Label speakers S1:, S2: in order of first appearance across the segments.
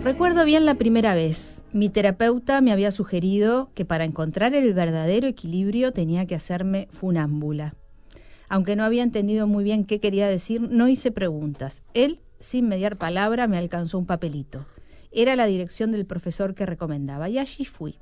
S1: Recuerdo bien la primera vez. Mi terapeuta me había sugerido que para encontrar el verdadero equilibrio tenía que hacerme funámbula. Aunque no había entendido muy bien qué quería decir, no hice preguntas. Él, sin mediar palabra, me alcanzó un papelito. Era la dirección del profesor que recomendaba, y allí fui.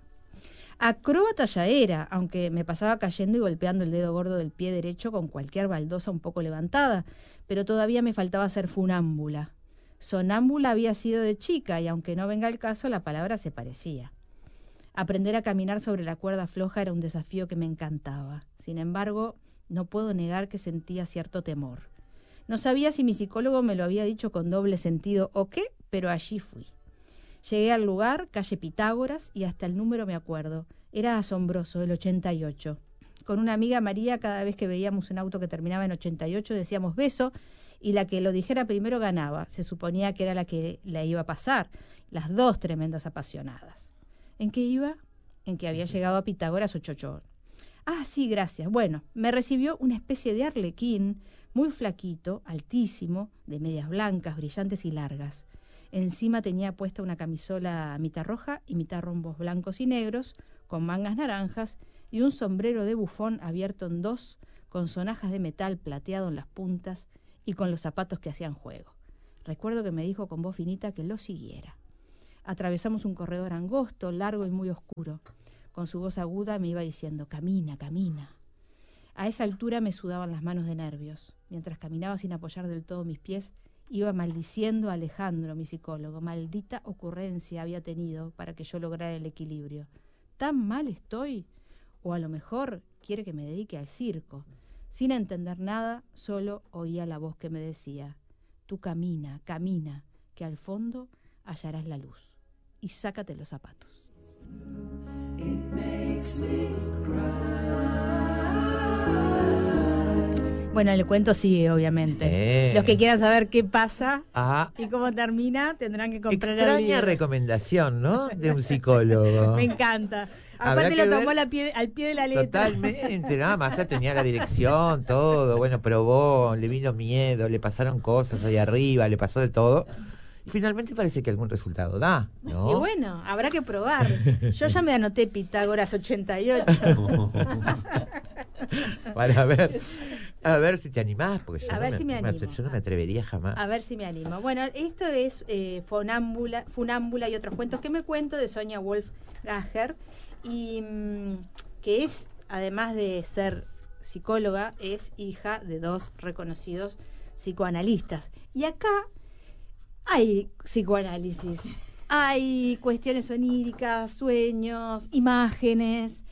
S1: Acróbata ya era, aunque me pasaba cayendo y golpeando el dedo gordo del pie derecho con cualquier baldosa un poco levantada, pero todavía me faltaba ser funámbula. Sonámbula había sido de chica, y aunque no venga el caso, la palabra se parecía. Aprender a caminar sobre la cuerda floja era un desafío que me encantaba. Sin embargo, no puedo negar que sentía cierto temor. No sabía si mi psicólogo me lo había dicho con doble sentido o qué, pero allí fui. Llegué al lugar, calle Pitágoras, y hasta el número me acuerdo. Era asombroso, el 88. Con una amiga María, cada vez que veíamos un auto que terminaba en 88, decíamos beso, y la que lo dijera primero ganaba. Se suponía que era la que la iba a pasar. Las dos tremendas apasionadas. ¿En qué iba? En que había llegado a Pitágoras 88. Ah, sí, gracias. Bueno, me recibió una especie de arlequín, muy flaquito, altísimo, de medias blancas, brillantes y largas. Encima tenía puesta una camisola mitad roja y mitad rombos blancos y negros, con mangas naranjas, y un sombrero de bufón abierto en dos, con sonajas de metal plateado en las puntas y con los zapatos que hacían juego. Recuerdo que me dijo con voz finita que lo siguiera. Atravesamos un corredor angosto, largo y muy oscuro. Con su voz aguda me iba diciendo, camina, camina. A esa altura me sudaban las manos de nervios. Mientras caminaba sin apoyar del todo mis pies, iba maldiciendo a Alejandro, mi psicólogo. Maldita ocurrencia había tenido para que yo lograra el equilibrio. ¿Tan mal estoy? O a lo mejor quiere que me dedique al circo. Sin entender nada, solo oía la voz que me decía, tú camina, camina, que al fondo hallarás la luz. Y sácate los zapatos. Bueno, el cuento sigue, obviamente. Los que quieran saber qué pasa y cómo termina, tendrán que comprar el libro.
S2: Extraña recomendación, ¿no? De un psicólogo.
S1: Me encanta. Aparte lo tomó al pie de la letra.
S2: Totalmente, nada más tenía la dirección, todo, bueno, probó, le vino miedo, le pasaron cosas ahí arriba, le pasó de todo. Y finalmente parece que algún resultado da, ¿no?
S1: Y bueno, habrá que probar. Yo ya me anoté Pitágoras 88.
S2: Para a ver si te animás, porque
S1: yo
S2: no me atrevería jamás.
S1: A ver si me animo. Bueno, esto es Funámbula y otros cuentos que me cuento de Sonia Wolf-Gacher, y que es, además de ser psicóloga, es hija de dos reconocidos psicoanalistas. Y acá hay psicoanálisis, hay cuestiones oníricas, sueños, imágenes,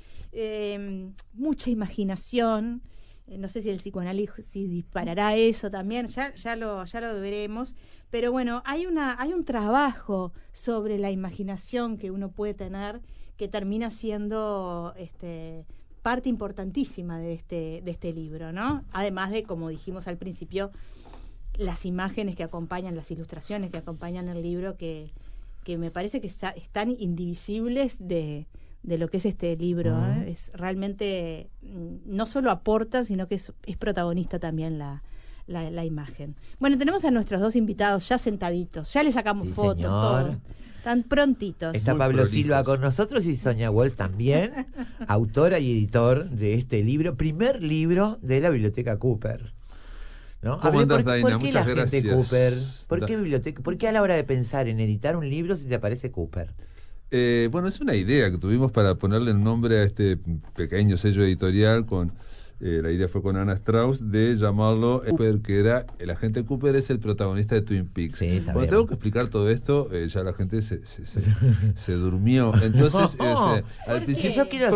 S1: mucha imaginación. No sé si el psicoanálisis disparará eso también, ya lo veremos. Pero bueno, hay un trabajo sobre la imaginación que uno puede tener que termina siendo parte importantísima de este libro, ¿no? Además de, como dijimos al principio, las imágenes que acompañan, las ilustraciones que acompañan el libro, que me parece que están indivisibles de lo que es este libro. Es realmente, no solo aporta, sino que es protagonista también la imagen. Bueno, tenemos a nuestros dos invitados ya sentaditos, ya le sacamos fotos, todo. Están prontitos.
S2: Está Pablo Silva con nosotros y Sonia Wolf también, autora y editor de este libro, primer libro de la Biblioteca Cooper, ¿no?
S3: ¿Cómo andas, Daina?
S2: ¿Por qué
S3: Muchas
S2: la
S3: gracias.
S2: gente Cooper? ¿Por qué biblioteca? ¿Por qué a la hora de pensar en editar un libro se te aparece Cooper?
S3: Bueno, es una idea que tuvimos para ponerle el nombre a este pequeño sello editorial con... la idea fue con Anna Strauss de llamarlo Cooper, que era el agente Cooper, es el protagonista de Twin Peaks.
S2: Sí,
S3: cuando tengo que explicar todo esto, ya la gente se durmió. Entonces, al principio
S2: yo quiero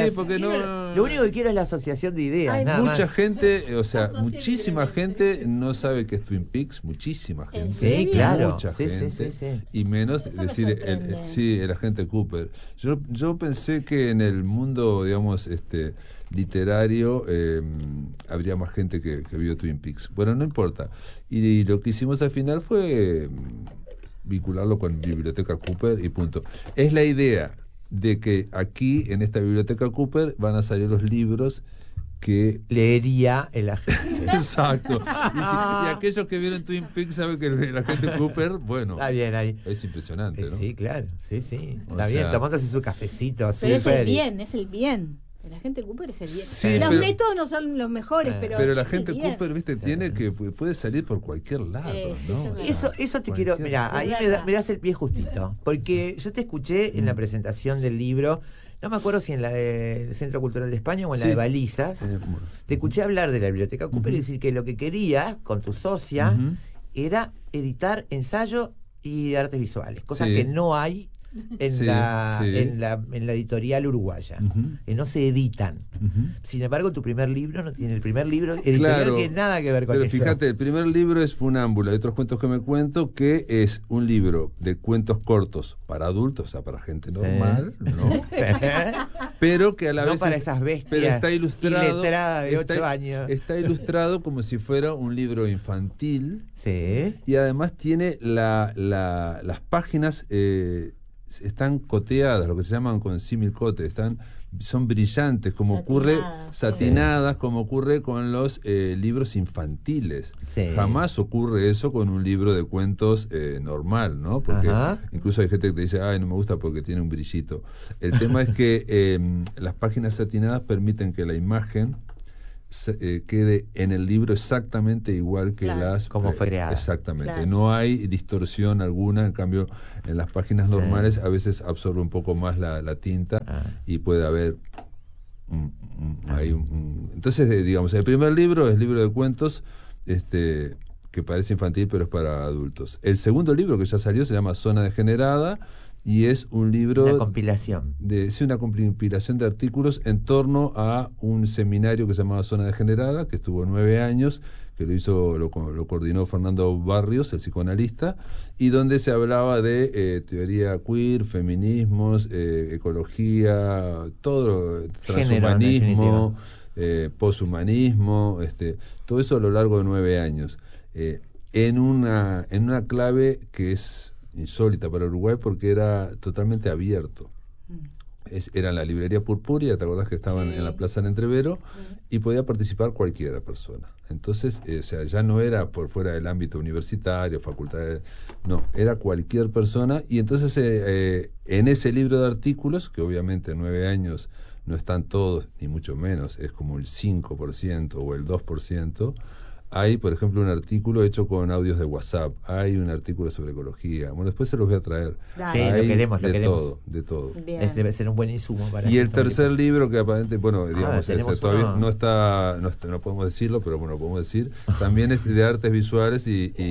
S2: lo único que quiero es la asociación de ideas.
S3: Hay
S2: nada
S3: mucha
S2: más.
S3: gente, muchísima gente no sabe qué es Twin Peaks, muchísima gente.
S2: Sí, claro.
S3: Mucha gente. Y menos decir el agente Cooper. Yo pensé que en el mundo, digamos, literario, habría más gente que vio Twin Peaks. Bueno, no importa. Y lo que hicimos al final fue vincularlo con Biblioteca Cooper y punto. Es la idea de que aquí, en esta Biblioteca Cooper, van a salir los libros que
S2: leería el agente.
S3: Exacto. Y aquellos que vieron Twin Peaks saben que el agente Cooper, bueno,
S2: Está bien ahí.
S3: es impresionante, ¿no?
S2: Sí, claro, sí.
S3: O
S2: Está bien,
S3: sea,
S2: tomándose su cafecito.
S1: Pero es el
S2: súper y-
S1: bien, es el bien. El agente Cooper es el bien.
S3: Sí,
S1: los
S3: pero-
S1: métodos no son los mejores, pero
S3: Pero la
S1: es el
S3: gente
S1: bien.
S3: Cooper, viste, tiene que puede salir por cualquier lado,
S1: Sí,
S3: ¿no?
S1: eso
S3: O
S1: es
S3: sea,
S2: Eso te
S3: cualquier-
S2: quiero, mira, ahí
S1: Es
S2: me
S1: verdad.
S2: das el pie justito, porque yo te escuché en la presentación del libro, no me acuerdo si en la del Centro Cultural de España o en la
S3: Sí.
S2: de Balizas,
S3: Bueno.
S2: te escuché hablar de la biblioteca Cooper y
S3: Ujú.
S2: decir que lo que querías con tu socia
S3: Ujú.
S2: era editar ensayo y artes visuales, cosas
S3: Sí.
S2: que no hay en,
S3: Sí,
S2: la,
S3: sí.
S2: en la editorial uruguaya,
S3: Ujú.
S2: que no se editan.
S3: Ujú.
S2: Sin embargo, tu primer libro no tiene, el primer libro editorial
S3: Claro,
S2: no tiene nada que ver con
S3: pero
S2: eso.
S3: fíjate, el primer libro es Funámbula, hay otros cuentos que me cuento, que es un libro de cuentos cortos para adultos, o sea, para gente normal, ¿no? Pero que a la
S2: No
S3: vez
S2: para esas bestias
S3: pero está ilustrado,
S2: iletradas de
S3: está-
S2: 8 años.
S3: Está ilustrado como si fuera un libro infantil.
S2: Sí.
S3: Y además tiene las páginas están coteadas, lo que se llaman con símil-cote, son brillantes, como ocurre,
S1: Satinadas, sí.
S3: satinadas, como ocurre con los libros infantiles.
S2: Sí.
S3: Jamás ocurre eso con un libro de cuentos normal, ¿no? Porque
S2: Ajá.
S3: incluso hay gente que te dice, ay, no me gusta porque tiene un brillito. El tema es que las páginas satinadas permiten que la imagen quede en el libro exactamente igual que
S1: Claro.
S3: las
S2: Como fue creada.
S3: exactamente,
S1: Claro.
S3: no hay distorsión alguna. En cambio, en las páginas normales a veces absorbe un poco más la tinta y puede haber entonces digamos, el primer libro es libro de cuentos que parece infantil pero es para adultos. El segundo libro que ya salió se llama Zona Degenerada y es un libro
S2: Una compilación.
S3: una compilación de artículos en torno a un seminario que se llamaba Zona Degenerada, que estuvo 9 años, que lo coordinó Fernando Barrios, el psicoanalista, y donde se hablaba de teoría queer, feminismos, ecología, todo, transhumanismo, poshumanismo, todo eso a lo largo de 9 años, en una clave que es insólita para Uruguay porque era totalmente abierto. Era en la librería Purpuria, ¿te acordás que estaban
S1: Sí.
S3: en la Plaza del Entrevero? Y podía participar cualquiera persona. Entonces, o sea, ya no era por fuera del ámbito universitario, facultades, no, era cualquier persona. Y entonces, en ese libro de artículos, que obviamente en 9 años no están todos, ni mucho menos, es como el 5% o el 2%, hay, por ejemplo, un artículo hecho con audios de WhatsApp, hay un artículo sobre ecología. Bueno, después se los voy a traer.
S1: Dale.
S2: Sí,
S3: Hay
S2: lo queremos.
S3: de todo.
S1: Bien.
S2: Ese debe ser un buen insumo para
S3: Y el
S2: este
S3: tercer
S2: tipo.
S3: libro que aparentemente, bueno, digamos,
S2: tenemos
S3: todavía
S2: uno.
S3: no podemos decirlo, pero bueno, podemos decir, también es de artes visuales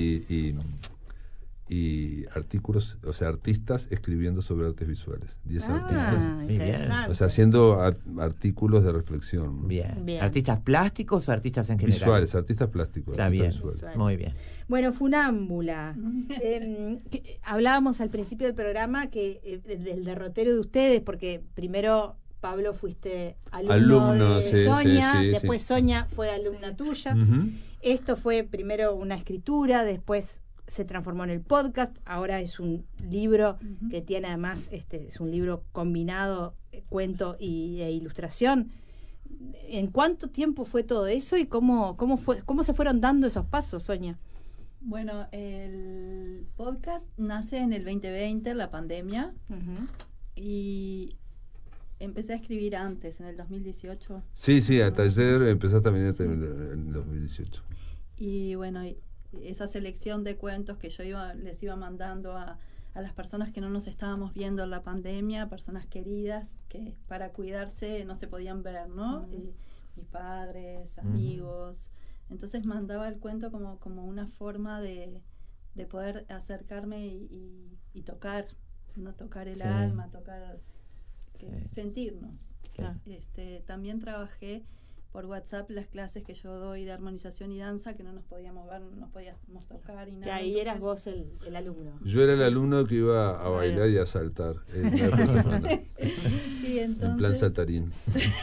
S3: y artículos, o sea, artistas escribiendo sobre artes visuales. 10 artistas.
S2: Muy bien.
S1: Interesante.
S3: O sea, haciendo artículos de reflexión, ¿no?
S2: Bien.
S1: Bien.
S2: ¿Artistas plásticos o artistas en general?
S3: Visuales, artistas plásticos.
S2: Está
S3: artistas
S2: bien.
S3: visuales.
S2: Muy bien.
S1: Bueno, Funámbula. Hablábamos al principio del programa que del derrotero de ustedes, porque primero, Pablo, fuiste alumno de
S3: sí,
S1: Sonia,
S3: sí, sí,
S1: después
S3: sí.
S1: Sonia fue alumna tuya.
S3: Ujú.
S1: Esto fue primero una escritura, después se transformó en el podcast, ahora es un libro que tiene además, es un libro combinado, cuento e ilustración. ¿En cuánto tiempo fue todo eso y cómo se fueron dando esos pasos, Sonia?
S4: Bueno, el podcast nace en el 2020, la pandemia, y empecé a escribir antes, en el 2018.
S3: Sí, hasta ayer empezaste a venir en 2018.
S4: Y bueno, esa selección de cuentos que yo les iba mandando a las personas que no nos estábamos viendo en la pandemia, personas queridas que para cuidarse no se podían ver, ¿no? Y mis padres, amigos. Entonces mandaba el cuento como una forma de poder acercarme y tocar, no tocar el alma, tocar, sentirnos.
S2: Sí.
S4: También trabajé por WhatsApp las clases que yo doy de armonización y danza, que no nos podíamos ver, no nos podíamos tocar y nada.
S1: Que ahí
S4: Entonces,
S1: eras vos el alumno.
S3: Yo era el alumno que iba a bailar y a saltar una por semana,
S4: y entonces,
S3: en plan saltarín.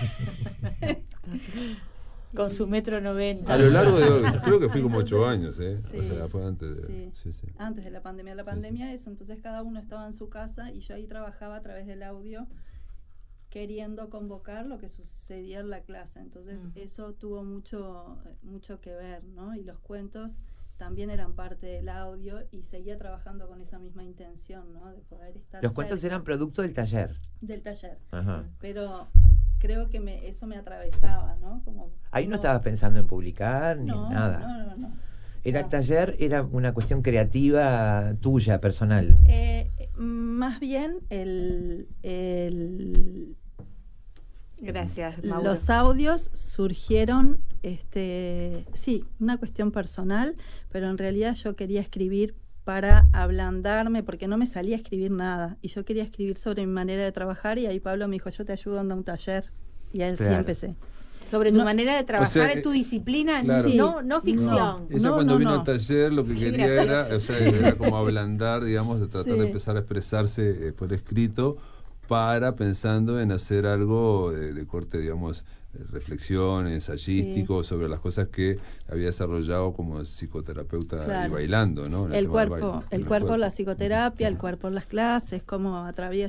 S1: Con su 1,90 m.
S3: A lo largo de, creo que fui como 8 años,
S4: Sí.
S3: o sea, fue antes de...
S4: Sí.
S3: Sí.
S4: antes de la pandemia. La pandemia eso, entonces cada uno estaba en su casa y yo ahí trabajaba a través del audio queriendo convocar lo que sucedía en la clase. Entonces eso tuvo mucho que ver, ¿no? Y los cuentos también eran parte del audio y seguía trabajando con esa misma intención, ¿no? De poder estar
S2: Los cuentos eran producto del taller.
S4: Del taller.
S2: Ajá.
S4: Pero creo que eso me atravesaba, ¿no?
S2: Ahí no estabas pensando en publicar ni nada.
S4: No.
S2: Era el taller, era una cuestión creativa tuya, personal.
S4: Más bien
S1: Gracias, Mauro.
S4: los audios surgieron, sí, una cuestión personal, pero en realidad yo quería escribir para ablandarme, porque no me salía a escribir nada, y yo quería escribir sobre mi manera de trabajar, y ahí Pablo me dijo, yo te ayudo a andar a un taller, y así empecé.
S1: Sobre tu manera de trabajar, en tu disciplina, claro. no ficción.
S3: Ella cuando vino al taller lo que quería era como ablandar, digamos, de tratar de empezar a expresarse por escrito, pensando en hacer algo de corte, digamos, reflexión, ensayístico, sobre las cosas que había desarrollado como psicoterapeuta y bailando, ¿no?
S4: El cuerpo, la psicoterapia, el cuerpo, las clases, cómo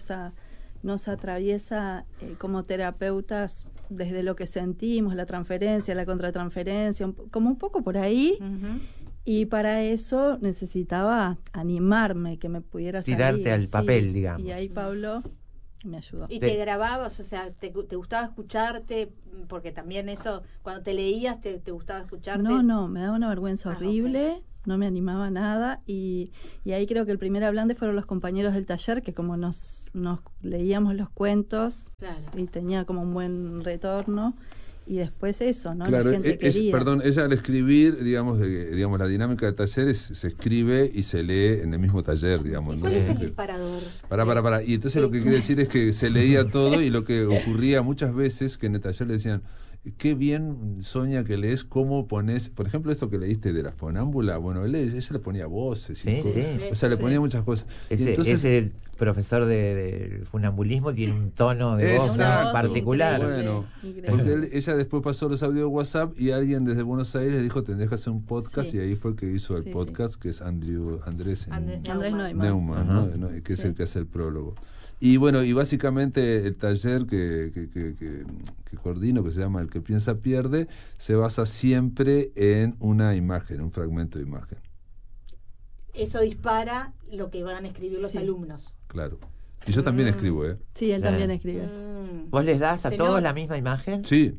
S4: nos atraviesa como terapeutas desde lo que sentimos, la transferencia, la contratransferencia, como un poco por ahí. Y para eso necesitaba animarme, que me pudiera salir.
S2: Tirarte al papel, digamos.
S4: Y ahí Pablo me ayudó.
S1: ¿Y te grababas? O sea, ¿te gustaba escucharte? Porque también eso, cuando te leías, ¿te gustaba escucharte?
S4: No, me daba una vergüenza horrible, no me animaba a nada. Y ahí creo que el primer hablante fueron los compañeros del taller, que como nos leíamos los cuentos, y tenía como un buen retorno. Y después eso, ¿no?
S3: Claro,
S4: la gente querida.
S3: Ella al escribir, digamos, la dinámica de taller se escribe y se lee en el mismo taller, digamos.
S1: ¿Cuál es el disparador?
S3: Para. Y entonces lo que quiere decir es que se leía todo, y lo que ocurría muchas veces, que en el taller le decían, qué bien, Sonia, que lees, cómo pones, por ejemplo, esto que leíste de la fonámbula, bueno, ella le ponía voces, o sea, le ponía muchas cosas.
S2: Ese profesor de funambulismo tiene un tono de voz particular.
S3: Bueno, porque ella después pasó los audios de WhatsApp, y alguien desde Buenos Aires dijo, tendrías que hacer un podcast, y ahí fue que hizo el podcast, que es Andrés Neumann, ¿no? Que es el que hace el prólogo. Y bueno, y básicamente el taller que coordino, que se llama El que piensa pierde, se basa siempre en una imagen, un fragmento de imagen.
S1: Eso dispara lo que van a escribir los alumnos.
S3: Claro. Y yo también escribo, ¿eh?
S4: Sí, él también escribe.
S2: ¿Vos les das a todos la misma imagen?
S3: Sí.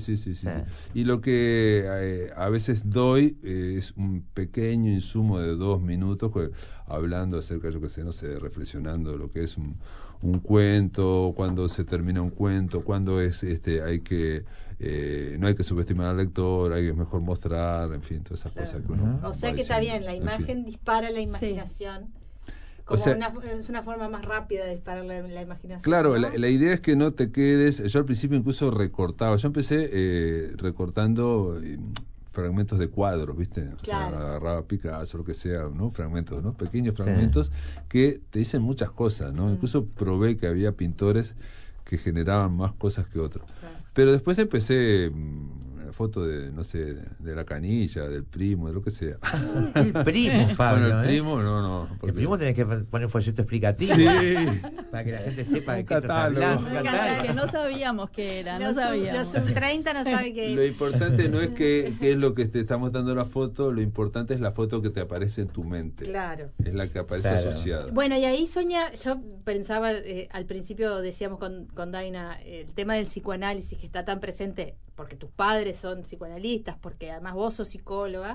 S3: Y lo que a veces doy es un pequeño insumo de 2 minutos, hablando acerca, yo qué sé, no sé, reflexionando lo que es un cuento, cuando se termina un cuento, cuando es hay que no hay que subestimar al lector, es mejor mostrar, en fin, todas esas cosas que uno
S1: o sea que está bien, la imagen dispara la imaginación. Como es una forma más rápida de disparar la imaginación.
S3: Claro,
S1: ¿no?
S3: la idea es que no te quedes. Yo al principio incluso recortaba. Yo empecé recortando fragmentos de cuadros, ¿viste? O sea, agarraba Picasso, lo que sea, ¿no? Fragmentos, ¿no? Pequeños fragmentos que te dicen muchas cosas, ¿no? Incluso probé que había pintores que generaban más cosas que otros. Pero después empecé foto de, no sé, de la canilla, del primo, de lo que sea.
S2: El primo, Pablo.
S3: Bueno, el primo, no.
S2: El primo tenés que poner folleto explicativo.
S3: Sí.
S2: Para que la gente sepa de qué estás
S3: catálogo.
S2: hablando.
S4: Que no sabíamos qué era,
S1: Los sub-30 no saben qué es.
S3: Lo importante no es qué es lo que te estamos dando la foto, lo importante es la foto que te aparece en tu mente.
S1: Claro.
S3: Es la que aparece asociada.
S1: Bueno, y ahí, Sonia, yo pensaba, al principio decíamos con Daina, el tema del psicoanálisis que está tan presente, porque tus padres son psicoanalistas, porque además vos sos psicóloga.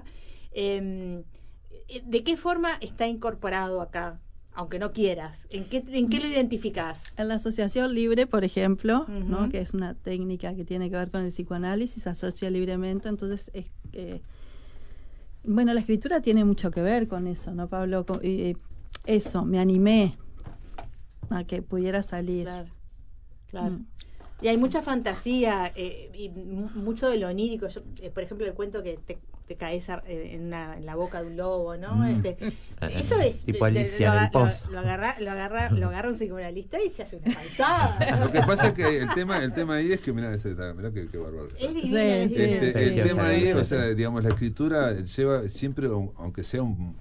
S1: ¿De qué forma está incorporado acá? Aunque no quieras. ¿En qué lo identificás?
S4: En la asociación libre, por ejemplo, ¿no? Que es una técnica que tiene que ver con el psicoanálisis, asocia libremente, entonces bueno, la escritura tiene mucho que ver con eso, ¿no, Pablo? Eso, me animé a que pudiera salir.
S1: Claro. Y hay mucha fantasía y mucho de lo onírico. Yo, por ejemplo, el cuento que te caes en la boca de un lobo, ¿no? Eso es
S2: tipo Alicia del Pozo.
S1: Lo agarra un psicoanalista y se hace una panzada.
S3: Lo que pasa es que el tema ahí es que mirá qué bárbaro.
S1: Es divino,
S3: el tema ahí, o sea, digamos, la escritura lleva siempre, aunque sea un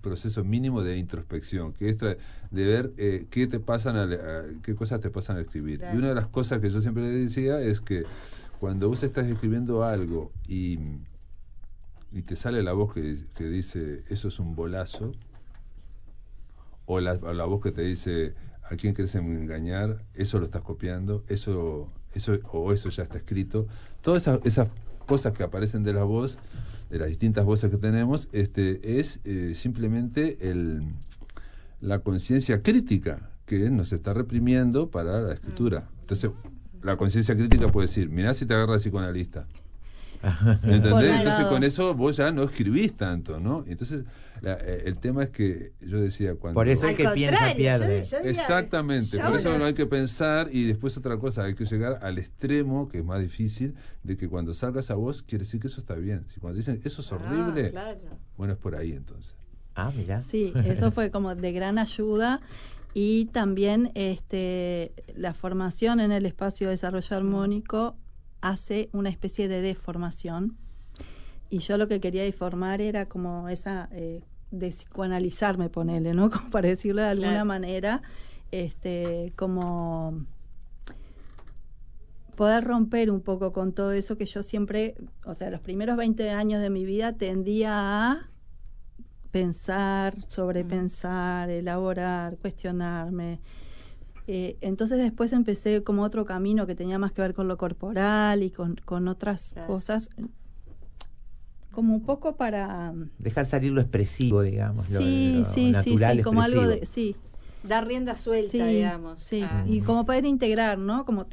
S3: proceso mínimo de introspección, que es de ver qué cosas te pasan al escribir.
S1: Claro.
S3: Y una de las cosas que yo siempre le decía es que cuando vos estás escribiendo algo y te sale la voz que dice eso es un bolazo, o la voz que te dice ¿a quién querés engañar? Eso lo estás copiando, eso ya está escrito. Todas esas cosas que aparecen de la voz, de las distintas voces que tenemos, es simplemente la conciencia crítica que nos está reprimiendo para la escritura. Entonces, la conciencia crítica puede decir, mirá si te agarra el psicoanalista. ¿Me entendés? Entonces con eso vos ya no escribís tanto, ¿no? Entonces el tema es que yo decía cuando...
S2: Por eso el que piensa pierde.
S1: Yo diría,
S3: Exactamente, por eso no hay que pensar, y después otra cosa, hay que llegar al extremo, que es más difícil, de que cuando salga esa voz quiere decir que eso está bien. Si cuando dicen eso es horrible,
S5: Claro.
S3: bueno, es por ahí entonces.
S2: Ah, mirá.
S4: Sí, eso fue como de gran ayuda. Y también la formación en el espacio de desarrollo armónico hace una especie de deformación. Y yo lo que quería deformar era como esa, de psicoanalizarme, ponele, ¿no? Como para decirlo de alguna manera, como poder romper un poco con todo eso que yo siempre, o sea, los primeros 20 años de mi vida tendía a pensar, sobrepensar, elaborar, cuestionarme. Entonces después empecé como otro camino que tenía más que ver con lo corporal y con otras cosas, como un poco para...
S2: Dejar salir lo expresivo, digamos,
S4: sí,
S2: lo
S4: sí,
S2: natural,
S4: sí, como algo
S2: expresivo.
S4: de... Sí,
S1: dar rienda suelta,
S4: sí,
S1: digamos.
S4: sí.
S1: Ah.
S4: Y como poder integrar, ¿no? Como